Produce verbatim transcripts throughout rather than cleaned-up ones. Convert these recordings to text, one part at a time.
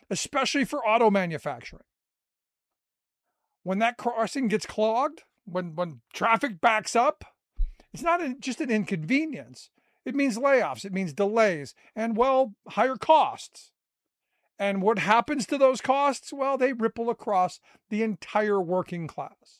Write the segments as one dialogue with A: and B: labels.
A: especially for auto manufacturing. When that crossing gets clogged, when, when traffic backs up, it's not a, just an inconvenience. It means layoffs, it means delays, and, well, higher costs. And what happens to those costs? Well, they ripple across the entire working class.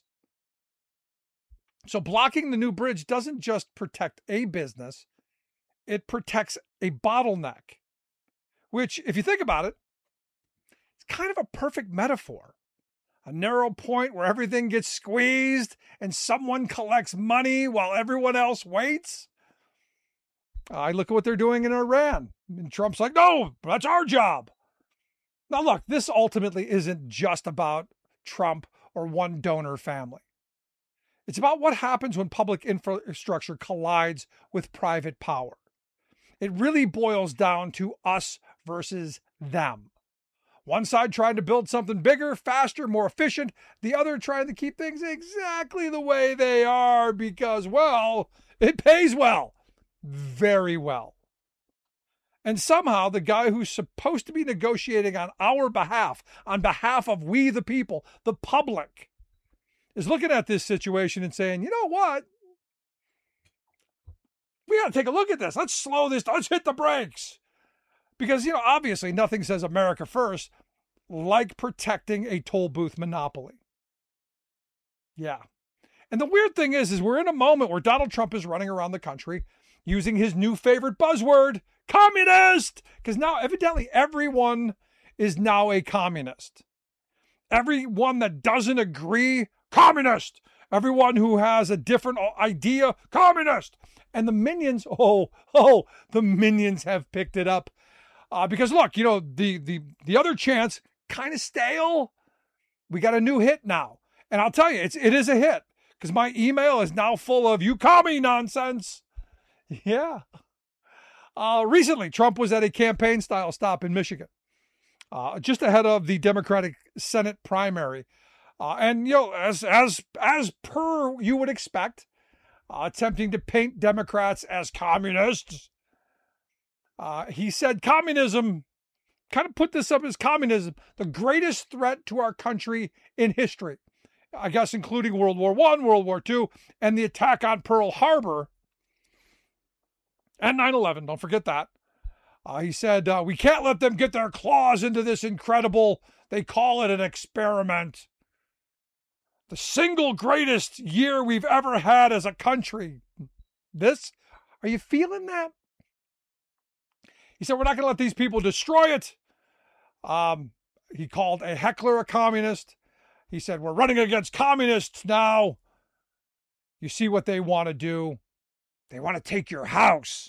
A: So blocking the new bridge doesn't just protect a business, it protects a bottleneck, which, if you think about it, it's kind of a perfect metaphor. A narrow point where everything gets squeezed and someone collects money while everyone else waits. I look at what they're doing in Iran. And Trump's like, no, that's our job. Now, look, this ultimately isn't just about Trump or one donor family. It's about what happens when public infrastructure collides with private power. It really boils down to us versus them. One side trying to build something bigger, faster, more efficient. The other trying to keep things exactly the way they are because, well, it pays well. Very well. And somehow the guy who's supposed to be negotiating on our behalf, on behalf of we the people, the public, is looking at this situation and saying, you know what? We got to take a look at this. Let's slow this. Let's hit the brakes. Because, you know, obviously nothing says America first like protecting a toll booth monopoly. Yeah. And the weird thing is, is we're in a moment where Donald Trump is running around the country using his new favorite buzzword, communist, because now evidently everyone is now a communist. Everyone that doesn't agree, communist. Everyone who has a different idea, communist. And the minions, oh, oh, the minions have picked it up. Uh, because look, you know, the the the other chants kind of stale. We got a new hit now. And I'll tell you, it's it is a hit. Because my email is now full of you commie nonsense. Yeah. Uh, recently, Trump was at a campaign-style stop in Michigan, uh, just ahead of the Democratic Senate primary. Uh, and, you know, as, as, as per you would expect, uh, attempting to paint Democrats as communists, uh, he said communism, kind of put this up as communism, the greatest threat to our country in history. I guess including World War One, World War Two, and the attack on Pearl Harbor, and nine eleven, don't forget that. Uh, he said, uh, we can't let them get their claws into this incredible, they call it an experiment. The single greatest year we've ever had as a country. This, are you feeling that? He said, we're not going to let these people destroy it. Um, he called a heckler a communist. He said, we're running against communists now. You see what they want to do? They want to take your house.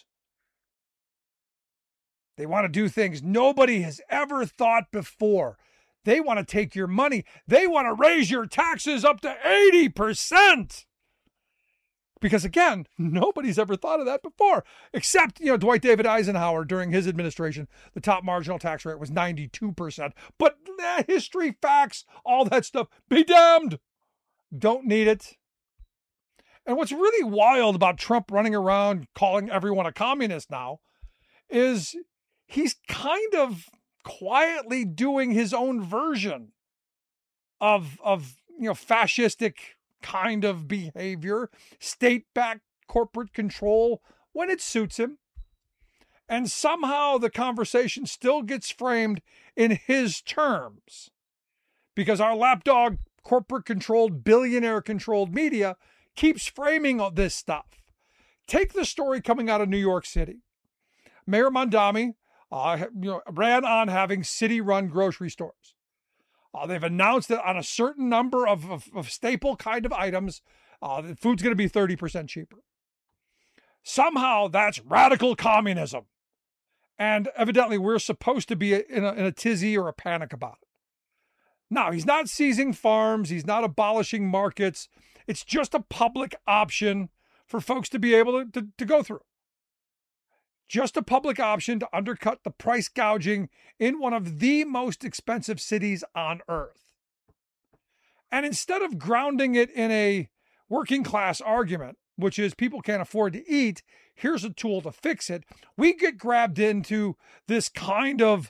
A: They want to do things nobody has ever thought before. They want to take your money. They want to raise your taxes up to eighty percent. Because again, nobody's ever thought of that before. Except, you know, Dwight David Eisenhower during his administration, the top marginal tax rate was ninety-two percent. But eh, history, facts, all that stuff, be damned. Don't need it. And what's really wild about Trump running around calling everyone a communist now is he's kind of quietly doing his own version of, of you know, fascistic kind of behavior, state-backed corporate control when it suits him. And somehow the conversation still gets framed in his terms because our lapdog corporate-controlled, billionaire-controlled media keeps framing all this stuff. Take the story coming out of New York City. Mayor Mondami uh, you know, ran on having city-run grocery stores. Uh, they've announced that on a certain number of, of, of staple kind of items, uh, the food's going to be thirty percent cheaper. Somehow that's radical communism. And evidently we're supposed to be in a, in a tizzy or a panic about it. Now, he's not seizing farms. He's not abolishing markets. It's just a public option for folks to be able to, to, to go through. Just a public option to undercut the price gouging in one of the most expensive cities on earth. And instead of grounding it in a working class argument, which is people can't afford to eat, here's a tool to fix it, we get grabbed into this kind of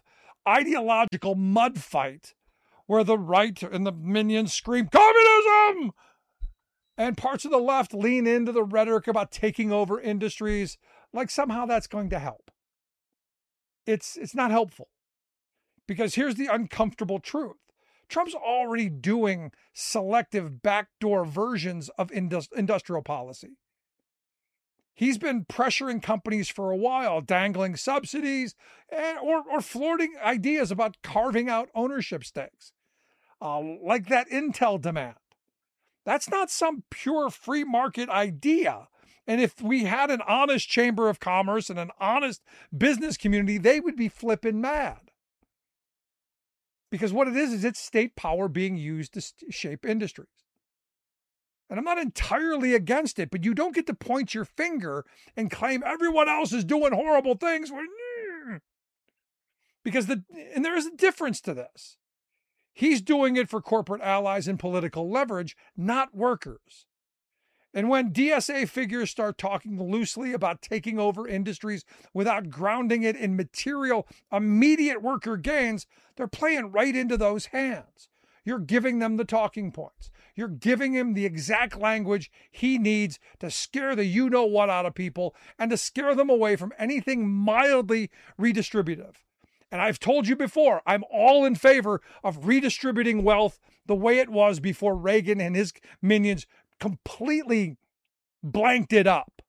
A: ideological mud fight where the right and the minions scream, communism! And parts of the left lean into the rhetoric about taking over industries like somehow that's going to help. It's, it's not helpful. Because here's the uncomfortable truth. Trump's already doing selective backdoor versions of indus- industrial policy. He's been pressuring companies for a while, dangling subsidies and, or, or flirting ideas about carving out ownership stakes, uh, like that Intel demand. That's not some pure free market idea. And if we had an honest chamber of commerce and an honest business community, they would be flipping mad. Because what it is, is it's state power being used to shape industries. And I'm not entirely against it, but you don't get to point your finger and claim everyone else is doing horrible things. Because the, and there is a difference to this. He's doing it for corporate allies and political leverage, not workers. And when D S A figures start talking loosely about taking over industries without grounding it in material, immediate worker gains, they're playing right into those hands. You're giving them the talking points. You're giving him the exact language he needs to scare the you-know-what out of people and to scare them away from anything mildly redistributive. And I've told you before, I'm all in favor of redistributing wealth the way it was before Reagan and his minions completely blanked it up.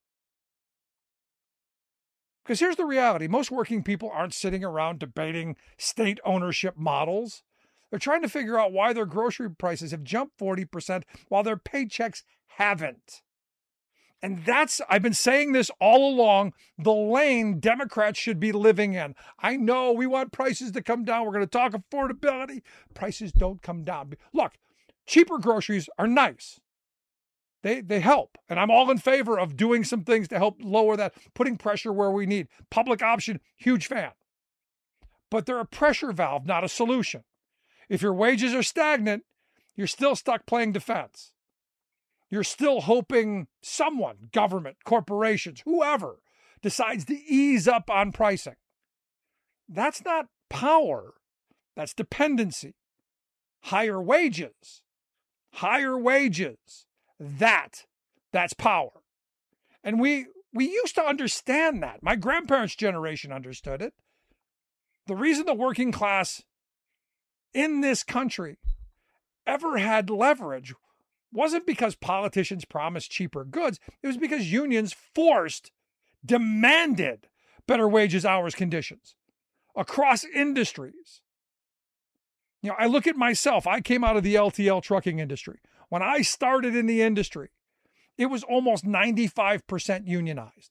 A: Because here's the reality. Most working people aren't sitting around debating state ownership models. They're trying to figure out why their grocery prices have jumped forty percent while their paychecks haven't. And that's, I've been saying this all along, the lane Democrats should be living in. I know we want prices to come down. We're going to talk affordability. Prices don't come down. Look, cheaper groceries are nice. They they help. And I'm all in favor of doing some things to help lower that, putting pressure where we need. Public option, huge fan. But they're a pressure valve, not a solution. If your wages are stagnant, you're still stuck playing defense. You're still hoping someone, government, corporations, whoever, decides to ease up on pricing. That's not power. That's dependency. Higher wages. Higher wages. That, that's power. And we we used to understand that. My grandparents' generation understood it. The reason the working class in this country ever had leverage wasn't because politicians promised cheaper goods. It was because unions forced, demanded better wages, hours, conditions across industries. You know, I look at myself. I came out of the L T L trucking industry. When I started in the industry, it was almost ninety-five percent unionized.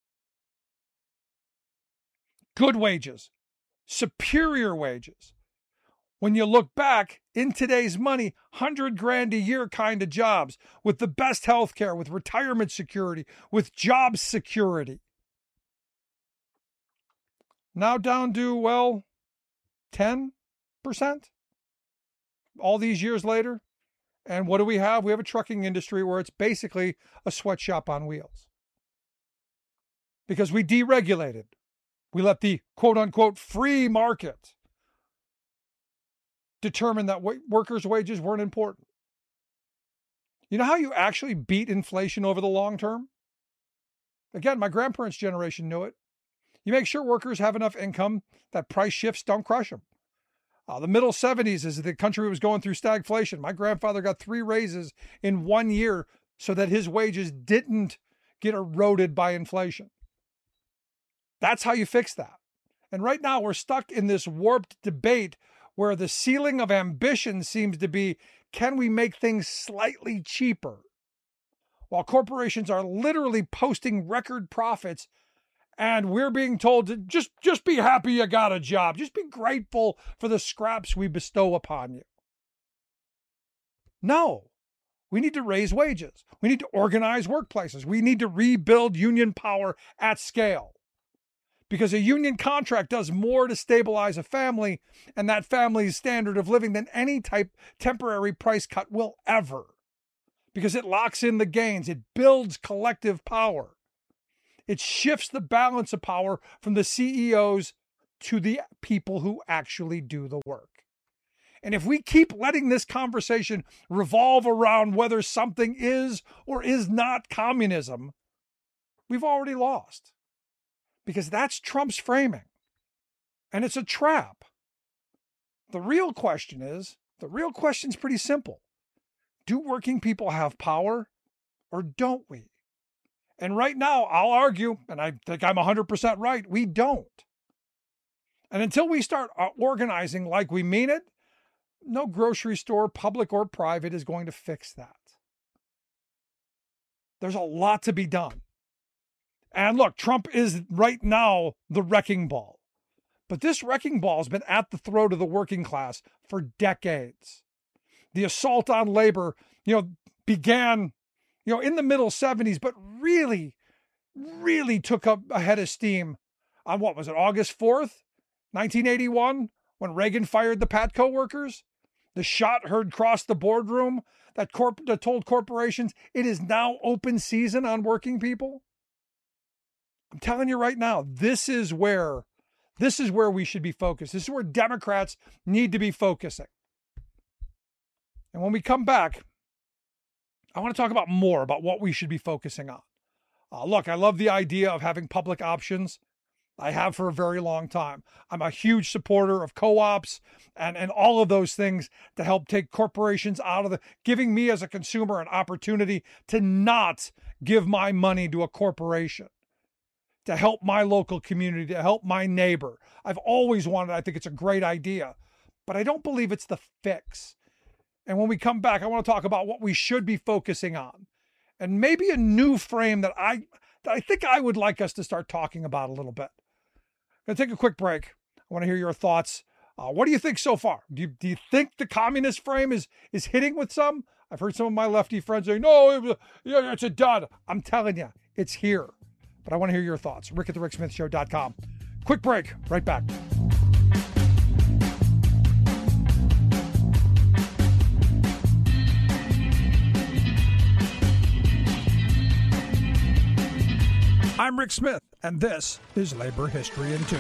A: Good wages, superior wages. When you look back in today's money, hundred grand a year kind of jobs with the best health care, with retirement security, with job security. Now down to, well, ten percent all these years later. And what do we have? We have a trucking industry where it's basically a sweatshop on wheels. Because we deregulated. We let the quote unquote free market determine that workers' wages weren't important. You know how you actually beat inflation over the long term? Again, my grandparents' generation knew it. You make sure workers have enough income that price shifts don't crush them. Uh, the middle seventies, as the country was going through stagflation, my grandfather got three raises in one year so that his wages didn't get eroded by inflation. That's how you fix that. And right now we're stuck in this warped debate where the ceiling of ambition seems to be, can we make things slightly cheaper? While corporations are literally posting record profits, and we're being told to just, just be happy you got a job. Just be grateful for the scraps we bestow upon you. No, we need to raise wages. We need to organize workplaces. We need to rebuild union power at scale. Because a union contract does more to stabilize a family and that family's standard of living than any type temporary price cut will ever. Because it locks in the gains. It builds collective power. It shifts the balance of power from the C E Os to the people who actually do the work. And if we keep letting this conversation revolve around whether something is or is not communism, we've already lost. Because that's Trump's framing. And it's a trap. The real question is, the real question is pretty simple. Do working people have power or don't we? And right now, I'll argue, and I think I'm one hundred percent right, we don't. And until we start organizing like we mean it, no grocery store, public or private, is going to fix that. There's a lot to be done. And look, Trump is right now the wrecking ball. But this wrecking ball has been at the throat of the working class for decades. The assault on labor, you know, began, you know, in the middle seventies, but really, really took up a head of steam on what was it, August fourth, nineteen eighty-one, when Reagan fired the Patco workers. The shot heard cross the boardroom that, corp- that told corporations it is now open season on working people. I'm telling you right now, this is where, this is where we should be focused. This is where Democrats need to be focusing. And when we come back, I want to talk about more about what we should be focusing on. Uh, look, I love the idea of having public options. I have for a very long time. I'm a huge supporter of co-ops and, and all of those things to help take corporations out of the, giving me as a consumer an opportunity to not give my money to a corporation, to help my local community, to help my neighbor. I've always wanted, I think it's a great idea, but I don't believe it's the fix. And when we come back, I want to talk about what we should be focusing on and maybe a new frame that I, that I think I would like us to start talking about a little bit. I'm going to take a quick break. I want to hear your thoughts. Uh, what do you think so far? Do you, do you think the communist frame is, is hitting with some? I've heard some of my lefty friends say, no, it was, yeah, it's a dud. I'm telling you, it's here. But I want to hear your thoughts. Rick at the Rick Smith Show dot com. Quick break. Right back. I'm Rick Smith, and this is Labor History in Two.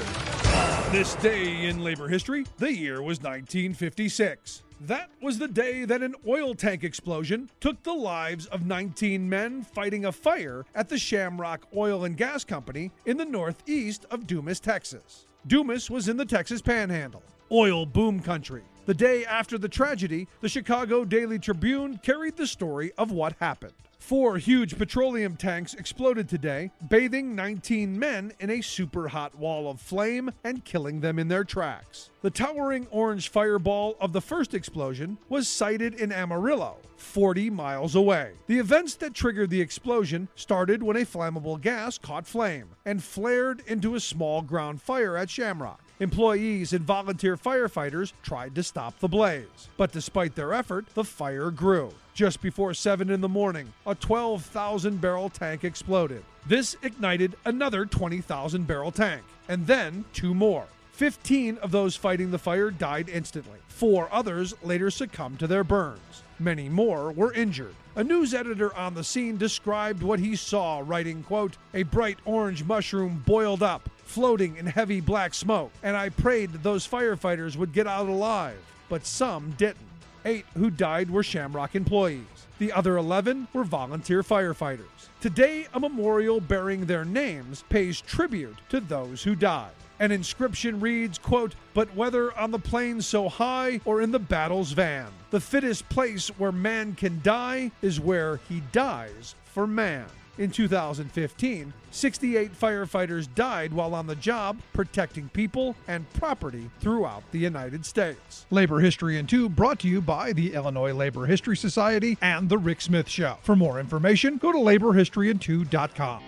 B: This day in labor history, the year was nineteen fifty-six. That was the day that an oil tank explosion took the lives of nineteen men fighting a fire at the Shamrock Oil and Gas Company in the northeast of Dumas, Texas. Dumas was in the Texas Panhandle, oil boom country. The day after the tragedy, the Chicago Daily Tribune carried the story of what happened. Four huge petroleum tanks exploded today, bathing nineteen men in a super hot wall of flame and killing them in their tracks. The towering orange fireball of the first explosion was sighted in Amarillo, forty miles away. The events that triggered the explosion started when a flammable gas caught flame and flared into a small ground fire at Shamrock. Employees and volunteer firefighters tried to stop the blaze, but despite their effort, the fire grew. Just before seven in the morning, a twelve thousand barrel tank exploded. This ignited another twenty thousand barrel tank, and then two more. fifteen of those fighting the fire died instantly. Four others later succumbed to their burns. Many more were injured. A news editor on the scene described what he saw, writing, quote, "A bright orange mushroom boiled up, floating in heavy black smoke, and I prayed that those firefighters would get out alive, but some didn't." Eight who died were Shamrock employees. The other eleven were volunteer firefighters. Today, a memorial bearing their names pays tribute to those who died. An inscription reads, quote, "But whether on the plains so high or in the battle's van, the fittest place where man can die is where he dies for man." In two thousand fifteen, sixty-eight firefighters died while on the job protecting people and property throughout the United States.
A: Labor History in Two brought to you by the Illinois Labor History Society and The Rick Smith Show. For more information, go to labor history in two dot com.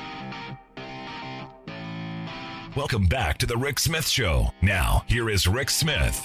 C: Welcome back to The Rick Smith Show. Now, here is Rick Smith.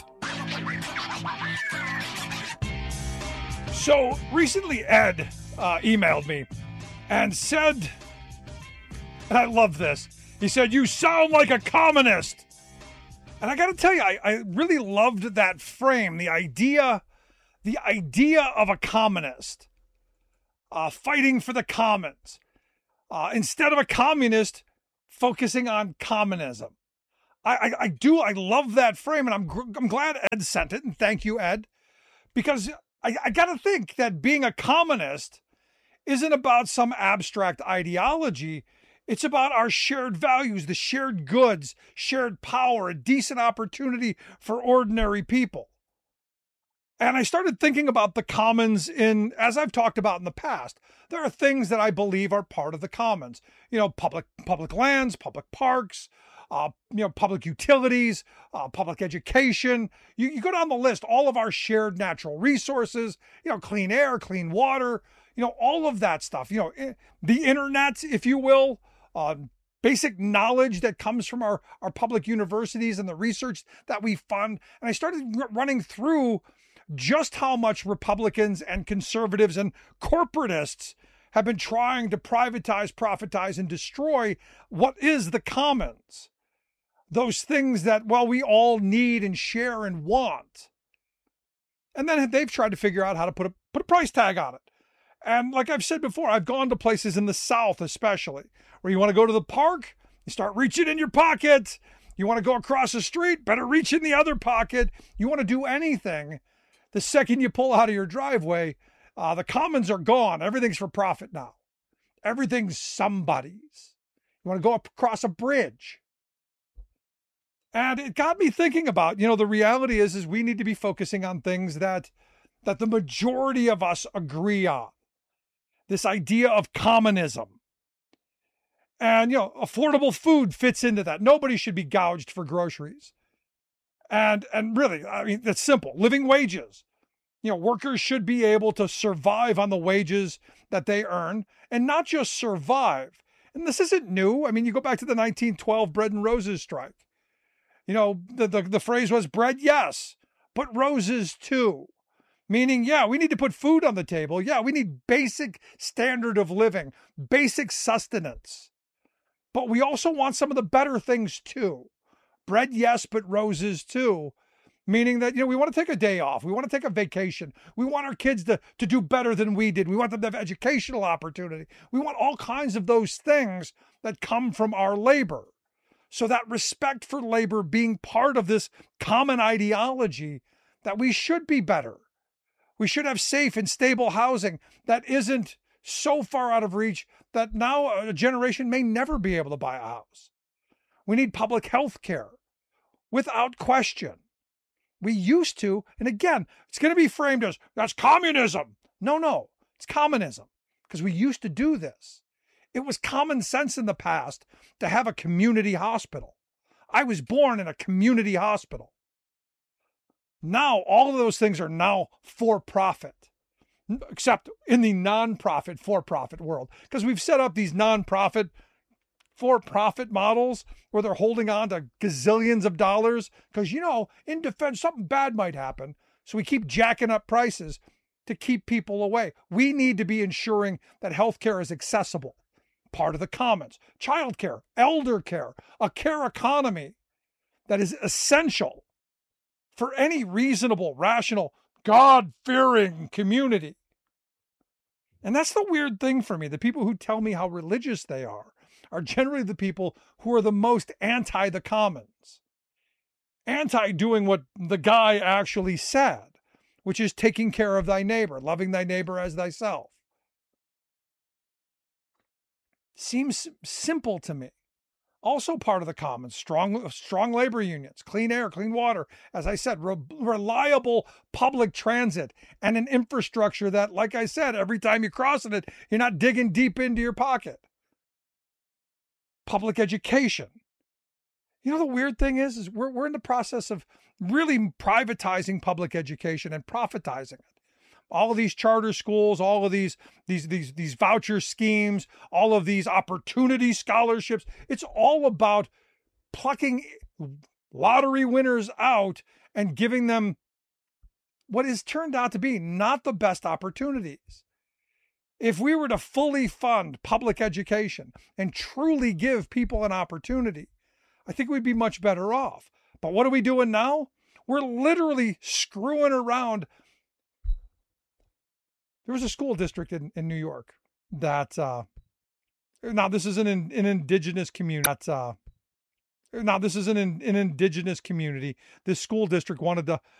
A: So recently, Ed uh, emailed me and said, and I love this, he said, "You sound like a communist." And I got to tell you, I, I really loved that frame, the idea, the idea of a communist uh, fighting for the commons. Uh, instead of a communist focusing on communism. I, I, I do, I love that frame, and I'm, I'm glad Ed sent it, and thank you, Ed, because I, I got to think that being a communist isn't about some abstract ideology. It's about our shared values, the shared goods, shared power, a decent opportunity for ordinary people. And I started thinking about the commons in, as I've talked about in the past, there are things that I believe are part of the commons. You know, public public lands, public parks, uh, you know, public utilities, uh, public education. You, you go down the list, all of our shared natural resources, you know, clean air, clean water, you know, all of that stuff. You know, the internet, if you will, uh, basic knowledge that comes from our, our public universities and the research that we fund. And I started r- running through just how much Republicans and conservatives and corporatists have been trying to privatize, profitize, and destroy what is the commons. Those things that, well, we all need and share and want. And then they've tried to figure out how to put a, put a price tag on it. And like I've said before, I've gone to places in the South especially, where you want to go to the park, you start reaching in your pocket. You want to go across the street, better reach in the other pocket. You want to do anything. The second you pull out of your driveway, uh, the commons are gone. Everything's for profit now. Everything's somebody's. You want to go up across a bridge. And it got me thinking about, you know, the reality is, is we need to be focusing on things that, that the majority of us agree on. This idea of communism. And, you know, affordable food fits into that. Nobody should be gouged for groceries. And, and really, I mean, that's simple. Living wages. You know, workers should be able to survive on the wages that they earn, and not just survive. And this isn't new. I mean, you go back to the nineteen twelve Bread and Roses strike. You know, the, the, the phrase was bread, yes, but roses too. Meaning, yeah, we need to put food on the table. Yeah, we need basic standard of living, basic sustenance. But we also want some of the better things too. Bread, yes, but roses too. Meaning that, you know, we want to take a day off. We want to take a vacation. We want our kids to, to do better than we did. We want them to have educational opportunity. We want all kinds of those things that come from our labor. So that respect for labor being part of this common ideology that we should be better. We should have safe and stable housing that isn't so far out of reach that now a generation may never be able to buy a house. We need public health care without question. We used to, and again, it's going to be framed as, that's communism. No, no, it's communism because we used to do this. It was common sense in the past to have a community hospital. I was born in a community hospital. Now, all of those things are now for profit, except in the non-profit, for-profit world, because we've set up these non-profit, for-profit models where they're holding on to gazillions of dollars because, you know, in defense, something bad might happen. So we keep jacking up prices to keep people away. We need to be ensuring that healthcare is accessible. Part of the commons, childcare, elder care, a care economy that is essential for any reasonable, rational, God-fearing community. And that's the weird thing for me. The people who tell me how religious they are are generally the people who are the most anti the commons. Anti doing what the guy actually said, which is taking care of thy neighbor, loving thy neighbor as thyself. Seems simple to me. Also part of the commons, strong, strong labor unions, clean air, clean water. As I said, re- reliable public transit and an infrastructure that, like I said, every time you're crossing it, you're not digging deep into your pocket. Public education. You know, the weird thing is, is we're, we're in the process of really privatizing public education and profitizing it. All of these charter schools, all of these, these, these, these voucher schemes, all of these opportunity scholarships. It's all about plucking lottery winners out and giving them what has turned out to be not the best opportunities. If we were to fully fund public education and truly give people an opportunity, I think we'd be much better off. But what are we doing now? We're literally screwing around. There was a school district in, in New York that, uh, now this is an, an indigenous community that, uh, Now, this is an, an indigenous community. This school district wanted to